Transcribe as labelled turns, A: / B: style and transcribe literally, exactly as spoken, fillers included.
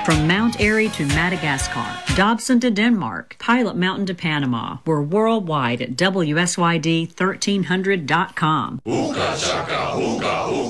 A: From Mount Airy to Madagascar, Dobson to Denmark, Pilot Mountain to Panama. We're worldwide at W S Y D thirteen hundred dot com.
B: Hookah chaka, hookah, hookah.